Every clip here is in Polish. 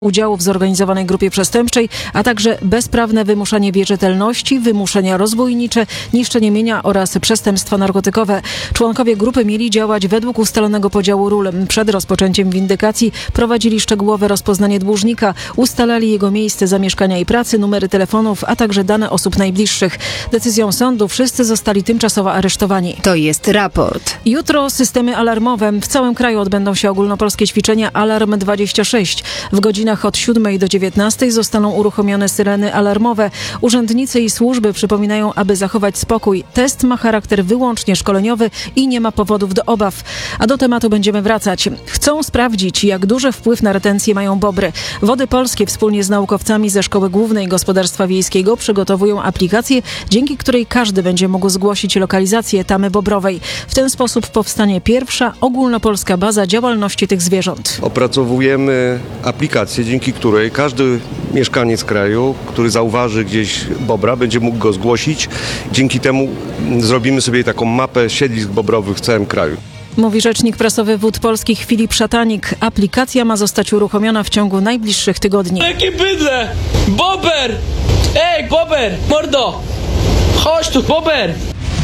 udziału w zorganizowanej grupie przestępczej, a także bezprawne wymuszanie wierzytelności, wymuszenia rozbójnicze, niszczenie mienia oraz przestępstwa narkotykowe. Członkowie grupy mieli działać według ustalonego podziału ról. Przed rozpoczęciem windykacji prowadzili szczegółowe rozpoznanie dłużnika, ustalali jego miejsce zamieszkania i pracy, numery telefonów, a także dane osób najbliższych. Decyzją sądu wszyscy zostali tymczasowo aresztowani. To jest raport. Jutro systemy alarmowe. W całym kraju odbędą się ogólnopolskie ćwiczenia Alarm 26. W godzinach od 7 do 19 zostaną uruchomione syreny alarmowe. Urzędnicy i służby przypominają, aby zachować spokój. Test ma charakter wyłącznie szkoleniowy i nie ma powodów do obaw. A do tematu będziemy wracać. Chcą sprawdzić, jak duży wpływ na retencję mają bobry. Wody Polskie wspólnie z naukowcami ze Szkoły Głównej Gospodarstwa Wiejskiego przygotowują aplikację, dzięki której każdy będzie mógł zgłosić lokalizację tamy bobrowej. W ten sposób powstanie pierwsza ogólnopolska baza działalności tych zwierząt. Opracowujemy aplikację, dzięki której każdy mieszkaniec kraju, który zauważy gdzieś bobra, będzie mógł go zgłosić. Dzięki temu zrobimy sobie taką mapę siedlisk bobrowych w całym kraju. Mówi rzecznik prasowy Wód Polskich Filip Szatanik. Aplikacja ma zostać uruchomiona w ciągu najbliższych tygodni. Jakie bydle! Bober! Ej, bober! Mordo! Chodź tu, bober!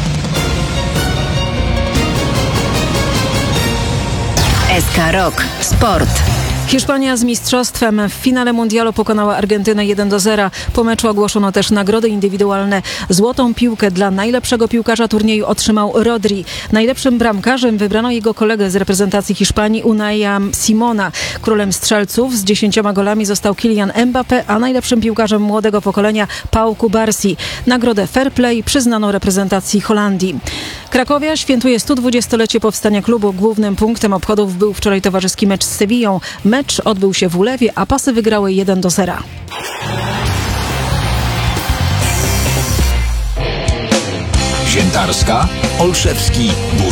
SK Rock. Sport. Hiszpania z mistrzostwem w finale mundialu pokonała Argentynę 1-0. Po meczu ogłoszono też nagrody indywidualne. Złotą piłkę dla najlepszego piłkarza turnieju otrzymał Rodri. Najlepszym bramkarzem wybrano jego kolegę z reprezentacji Hiszpanii Unaia Simona. Królem strzelców z 10 golami został Kylian Mbappé, a najlepszym piłkarzem młodego pokolenia Pau Cubarsí. Nagrodę Fair Play przyznano reprezentacji Holandii. Krakowia świętuje 120-lecie powstania klubu. Głównym punktem obchodów był wczoraj towarzyski mecz z Sewillą. Mecz odbył się w Ulewie, a Pasy wygrały 1-0. Ziętarska, Olszewski,